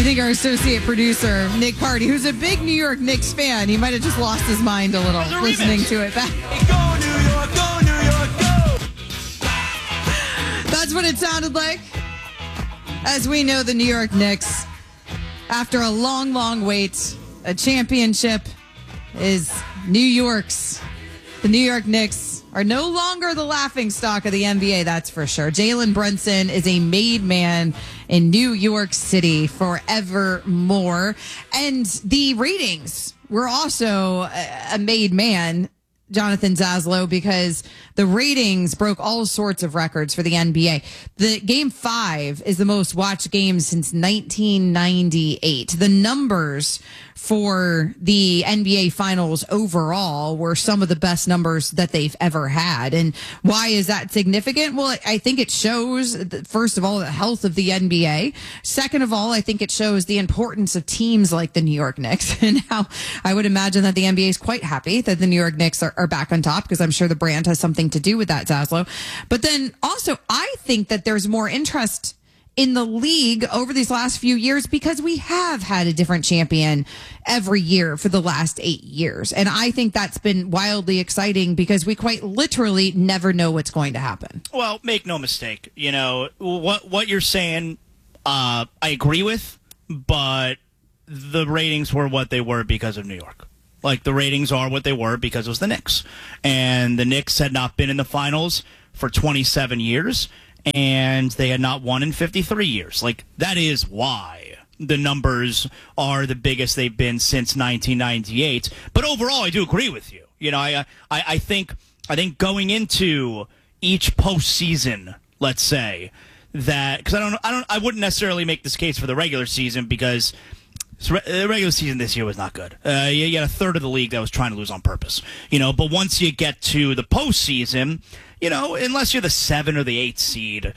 think our associate producer, Nick Party, who's a big New York Knicks fan, he might have just lost his mind a little listening to it back. Go New York, go New York, go! That's what it sounded like. As we know, the New York Knicks, after a long, long wait, a championship is New York's. The New York Knicks are no longer the laughingstock of the NBA, that's for sure. Jalen Brunson is a made man in New York City forevermore. And the ratings were also a made man, Jonathan Zaslow, because the ratings broke all sorts of records for the NBA. The Game 5 is the most watched game since 1998. The numbers for the NBA Finals overall were some of the best numbers that they've ever had. And why is that significant? Well, I think it shows, first of all, the health of the NBA. Second of all, I think it shows the importance of teams like the New York Knicks, and how I would imagine that the NBA is quite happy that the New York Knicks are back on top, because I'm sure the brand has something to do with that, Zaslow. But then also, I think that there's more interest in the league over these last few years because we have had a different champion every year for the last 8 years. And I think that's been wildly exciting because we quite literally never know what's going to happen. Well, make no mistake. You know, what you're saying, I agree with, but the ratings were what they were because of New York. Like, the ratings are what they were because it was the Knicks. And the Knicks had not been in the finals for 27 years. And they had not won in 53 years. Like, that is why the numbers are the biggest they've been since 1998. But overall, I do agree with you. You know, I think going into each postseason, let's say, that, because I wouldn't necessarily make this case for the regular season, because the regular season this year was not good. You had a third of the league that was trying to lose on purpose. You know, but once you get to the postseason, you know, unless you're the 7 or the 8 seed,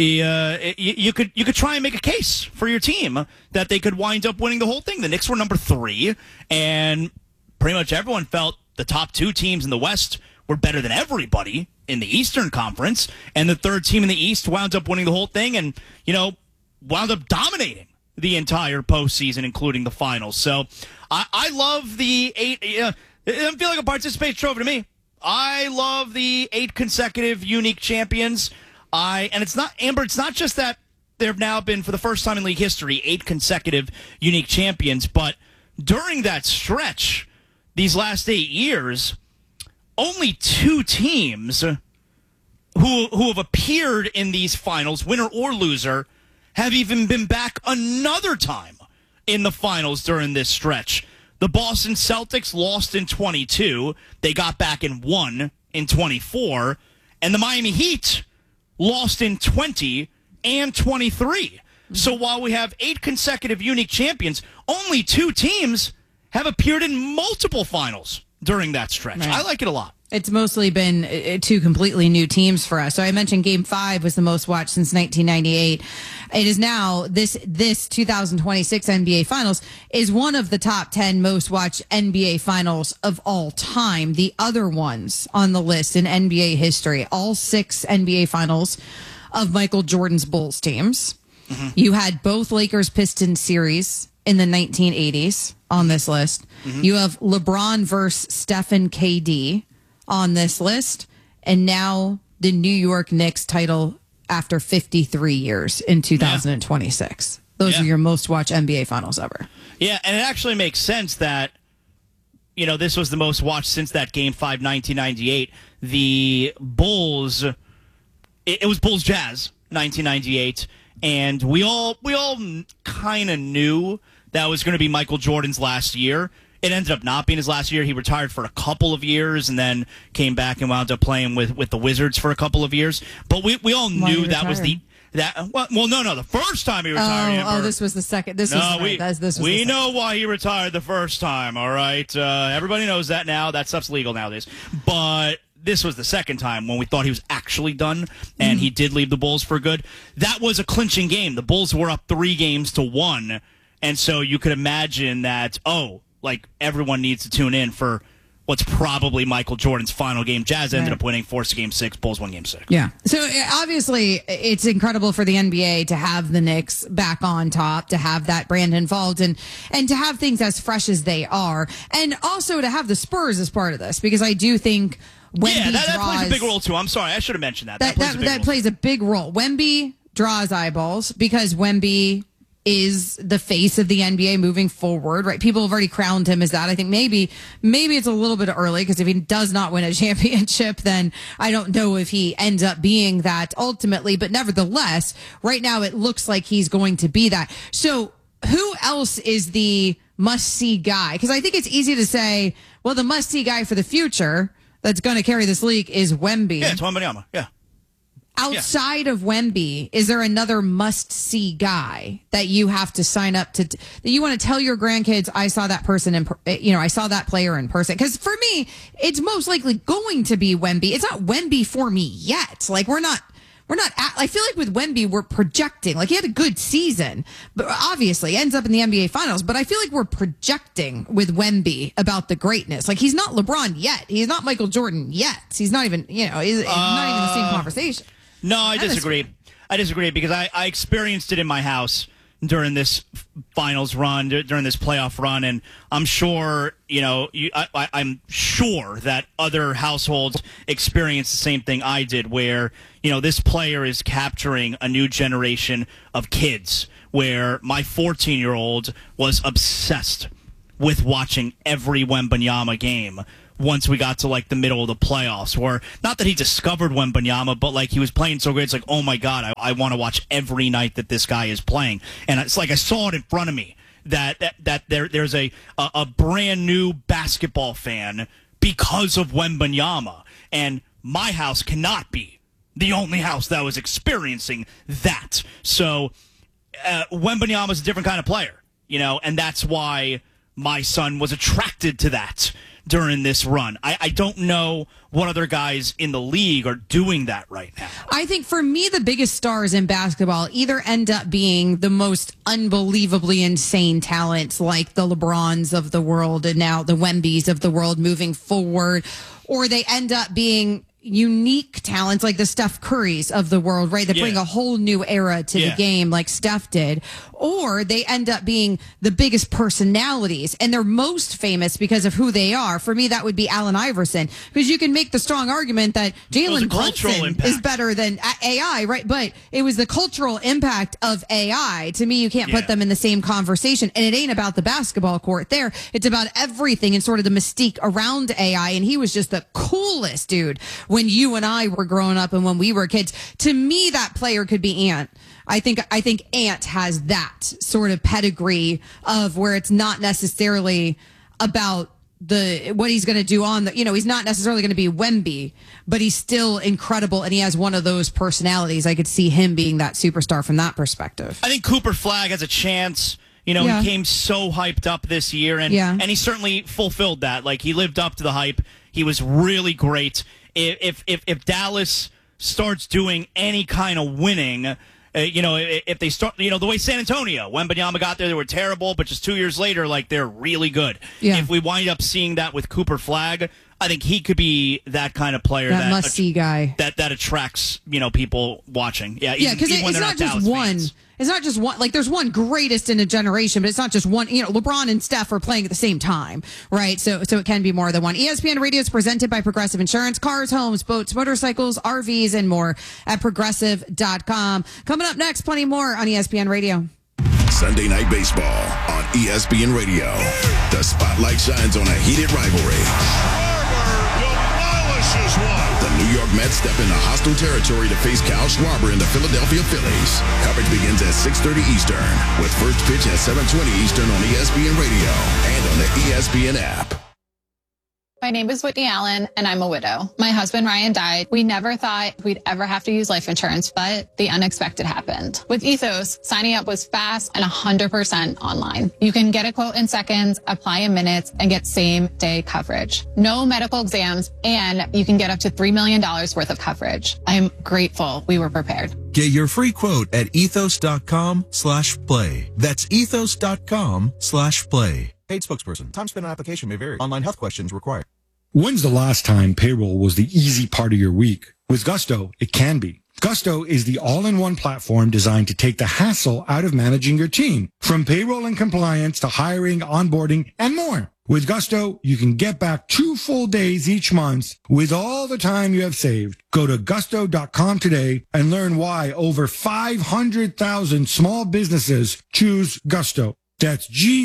you could try and make a case for your team that they could wind up winning the whole thing. The Knicks were number 3, and pretty much everyone felt the top 2 teams in the West were better than everybody in the Eastern Conference, and the third team in the East wound up winning the whole thing, and, you know, wound up dominating the entire postseason, including the finals. So I love the 8. It doesn't feel like a participation trophy to me. I love the 8 consecutive unique champions. And it's not, Amber, it's not just that there have now been, for the first time in league history, 8 consecutive unique champions, but during that stretch, these last 8 years, only 2 teams who have appeared in these finals, winner or loser, have even been back another time in the finals during this stretch. The Boston Celtics lost in 22. They got back and won in 24. And the Miami Heat lost in 20 and 23. So while we have 8 consecutive unique champions, only 2 teams have appeared in multiple finals during that stretch. Right. I like it a lot. It's mostly been 2 completely new teams for us. So I mentioned Game 5 was the most watched since 1998. It is now, this 2026 NBA Finals is one of the top 10 most watched NBA Finals of all time. The other ones on the list in NBA history, all 6 NBA Finals of Michael Jordan's Bulls teams. Mm-hmm. You had both Lakers-Pistons series in the 1980s on this list. Mm-hmm. You have LeBron versus Stephen KD on this list, and now the New York Knicks title after 53 years in 2026. Those are your most watched NBA Finals ever. Yeah, and it actually makes sense that, you know, this was the most watched since that Game 5, 1998. The Bulls, it was Bulls Jazz, 1998, and we all kind of knew that was going to be Michael Jordan's last year. It ended up not being his last year. He retired for a couple of years and then came back and wound up playing with the Wizards for a couple of years. But we all knew that was the the first time he retired. This was the second. We know why he retired the first time. All right, everybody knows that now. That stuff's legal nowadays. But this was the second time when we thought he was actually done, and he did leave the Bulls for good. That was a clinching game. The Bulls were up 3-1, and so you could imagine that. Like, everyone needs to tune in for what's probably Michael Jordan's final game. Jazz ended up winning, forced a game 6, Bulls won game 6. Yeah. So obviously it's incredible for the NBA to have the Knicks back on top, to have that brand involved, and to have things as fresh as they are, and also to have the Spurs as part of this, because I do think Wemby that plays a big role too. I'm sorry, I should have mentioned that. That plays a big role. Wemby draws eyeballs because Wemby is the face of the NBA moving forward, right? People have already crowned him as that. I think maybe it's a little bit early, because if he does not win a championship, then I don't know if he ends up being that ultimately. But nevertheless, right now it looks like he's going to be that. So who else is the must-see guy? Because I think it's easy to say, well, the must-see guy for the future that's going to carry this league is Wemby. Yeah, it's Wembanyama. Yeah. Outside of Wemby, is there another must-see guy that you have to sign up to, that you want to tell your grandkids, I saw that person I saw that player in person? Because for me, it's most likely going to be Wemby. It's not Wemby for me yet. Like we're not. I feel like with Wemby, we're projecting. Like he had a good season, but obviously ends up in the NBA Finals. But I feel like we're projecting with Wemby about the greatness. Like he's not LeBron yet. He's not Michael Jordan yet. He's not even. He's not even the same conversation. No, I disagree. I disagree because I experienced it in my house during this finals run, during this playoff run, and I'm sure, I'm sure that other households experience the same thing I did, where, this player is capturing a new generation of kids, where my 14-year-old was obsessed with watching every Wembanyama game once we got to like the middle of the playoffs, where not that he discovered Wembanyama, but like he was playing so great, it's like, oh my God, I want to watch every night that this guy is playing. And it's like I saw it in front of me that there's a brand new basketball fan because of Wembanyama. And my house cannot be the only house that was experiencing that. So Wembanyama is a different kind of player, and that's why my son was attracted to that during this run. I don't know what other guys in the league are doing that right now. I think for me, the biggest stars in basketball either end up being the most unbelievably insane talents like the LeBrons of the world and now the Wembys of the world moving forward, or they end up being unique talents like the Steph Currys of the world, right? That bring a whole new era to the game like Steph did. Or they end up being the biggest personalities, and they're most famous because of who they are. For me, that would be Allen Iverson, because you can make the strong argument that Jalen Brunson is better than AI, right? But it was the cultural impact of AI. To me, you can't put them in the same conversation, and it ain't about the basketball court there. It's about everything and sort of the mystique around AI, and he was just the coolest dude when you and I were growing up and when we were kids. To me, that player could be Ant. I think Ant has that sort of pedigree of where it's not necessarily about what he's going to do on the, he's not necessarily going to be Wemby, but he's still incredible, and he has one of those personalities. I could see him being that superstar from that perspective. I think Cooper Flagg has a chance. He came so hyped up this year, and he certainly fulfilled that. Like, he lived up to the hype. He was really great. If Dallas starts doing any kind of winning, if they start, the way San Antonio, Wembanyama got there, they were terrible, but just 2 years later, like, they're really good. Yeah. If we wind up seeing that with Cooper Flagg, I think he could be that kind of player, that must-see guy that attracts people watching. Yeah, because it's not just one. Fans. It's not just one. Like, there's one greatest in a generation, but it's not just one. LeBron and Steph are playing at the same time, right? So it can be more than one. ESPN Radio is presented by Progressive Insurance. Cars, homes, boats, motorcycles, RVs, and more at Progressive.com. Coming up next, plenty more on ESPN Radio. Sunday Night Baseball on ESPN Radio. The spotlight shines on a heated rivalry. The New York Mets step into hostile territory to face Kyle Schwarber and the Philadelphia Phillies. Coverage begins at 6:30 Eastern, with first pitch at 7:20 Eastern on ESPN Radio and on the ESPN app. My name is Whitney Allen, and I'm a widow. My husband, Ryan, died. We never thought we'd ever have to use life insurance, but the unexpected happened. With Ethos, signing up was fast and 100% online. You can get a quote in seconds, apply in minutes, and get same-day coverage. No medical exams, and you can get up to $3 million worth of coverage. I'm grateful we were prepared. Get your free quote at ethos.com/play. That's ethos.com/play. Paid spokesperson. Time spent on application may vary. Online health questions required. When's the last time payroll was the easy part of your week? With Gusto, it can be. Gusto is the all-in-one platform designed to take the hassle out of managing your team, from payroll and compliance to hiring, onboarding, and more. With Gusto, you can get back 2 full days each month with all the time you have saved. Go to gusto.com today and learn why over 500,000 small businesses choose Gusto. That's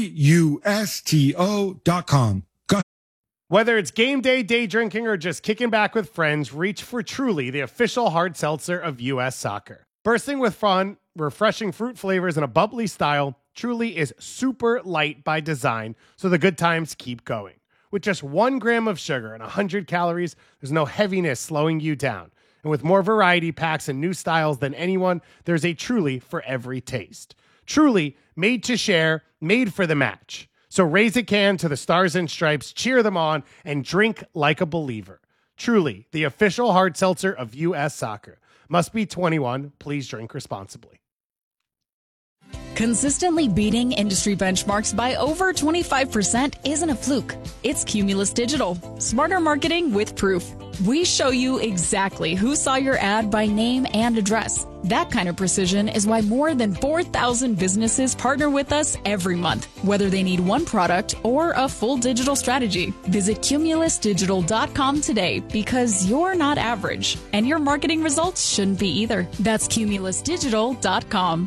GUSTO.com. Whether it's game day drinking, or just kicking back with friends, reach for Truly, the official hard seltzer of U.S. Soccer. Bursting with fun, refreshing fruit flavors, and a bubbly style, Truly is super light by design, so the good times keep going. With just 1 gram of sugar and 100 calories, there's no heaviness slowing you down. And with more variety packs and new styles than anyone, there's a Truly for every taste. Truly, made to share, made for the match. So raise a can to the Stars and Stripes, cheer them on, and drink like a believer. Truly, the official hard seltzer of U.S. Soccer. Must be 21. Please drink responsibly. Consistently beating industry benchmarks by over 25% isn't a fluke. It's Cumulus Digital. Smarter marketing with proof. We show you exactly who saw your ad by name and address. That kind of precision is why more than 4,000 businesses partner with us every month, whether they need one product or a full digital strategy. Visit cumulusdigital.com today, because you're not average, and your marketing results shouldn't be either. That's cumulusdigital.com.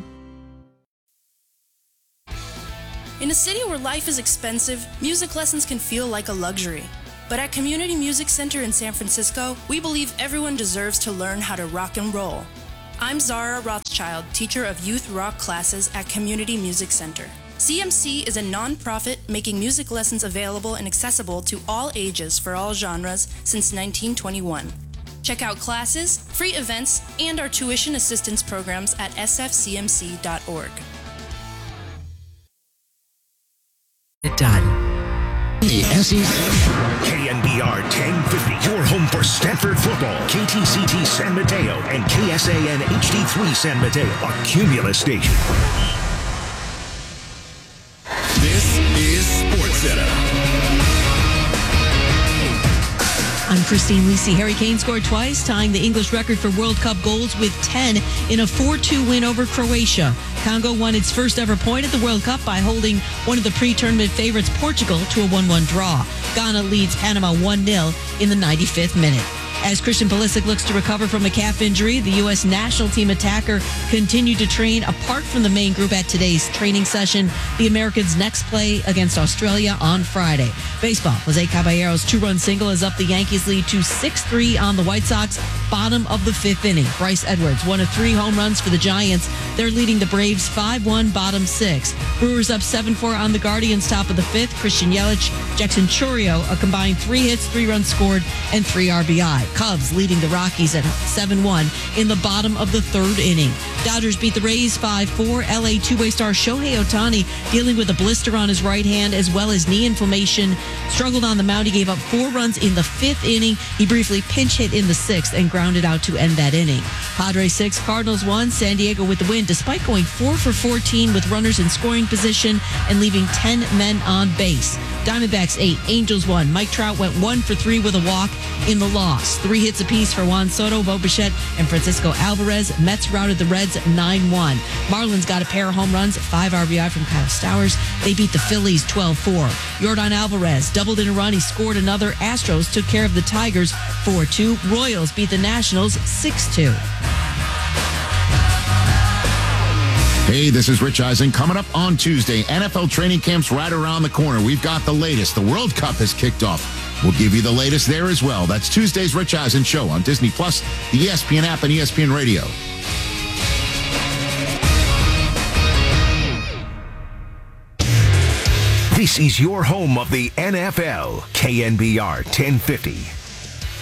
In a city where life is expensive, music lessons can feel like a luxury. But at Community Music Center in San Francisco, we believe everyone deserves to learn how to rock and roll. I'm Zara Rothschild, teacher of youth rock classes at Community Music Center. CMC is a nonprofit making music lessons available and accessible to all ages for all genres since 1921. Check out classes, free events, and our tuition assistance programs at sfcmc.org. Done. The SEC. KNBR 1050, your home for Stanford football. KTCT San Mateo and KSAN HD3 San Mateo, a Cumulus station. This is SportsCenter. I'm Christine Lisi. Harry Kane scored twice, tying the English record for World Cup goals with 10 in a 4-2 win over Croatia. Congo won its first ever point at the World Cup by holding one of the pre-tournament favorites, Portugal, to a 1-1 draw. Ghana leads Panama 1-0 in the 95th minute. As Christian Pulisic looks to recover from a calf injury, the U.S. national team attacker continued to train apart from the main group at today's training session. The Americans' next play against Australia on Friday. Baseball, Jose Caballero's 2-run single is up the Yankees' lead to 6-3 on the White Sox, bottom of the 5th inning. Bryce Edwards, 1 of 3 home runs for the Giants. They're leading the Braves 5-1, bottom 6. Brewers up 7-4 on the Guardians, top of the 5th. Christian Yelich, Jackson Chourio, a combined 3 hits, 3 runs scored, and 3 RBI. Cubs leading the Rockies at 7-1 in the bottom of the 3rd inning. Dodgers beat the Rays 5-4. LA two-way star Shohei Ohtani dealing with a blister on his right hand as well as knee inflammation. Struggled on the mound. He gave up 4 runs in the 5th inning. He briefly pinch hit in the 6th and grounded out to end that inning. Padres 6, Cardinals 1. San Diego with the win despite going 4 for 14 with runners in scoring position and leaving 10 men on base. Diamondbacks 8, Angels 1. Mike Trout went 1 for 3 with a walk in the loss. 3 hits apiece for Juan Soto, Bo Bichette, and Francisco Alvarez. Mets routed the Reds 9-1. Marlins got a pair of home runs, 5 RBI from Kyle Stowers. They beat the Phillies 12-4. Yordan Alvarez doubled in a run. He scored another. Astros took care of the Tigers 4-2. Royals beat the Nationals 6-2. Hey, this is Rich Eisen. Coming up on Tuesday, NFL training camp's right around the corner. We've got the latest. The World Cup has kicked off. We'll give you the latest there as well. That's Tuesday's Rich Eisen Show on Disney+, the ESPN app, and ESPN Radio. This is your home of the NFL, KNBR 1050.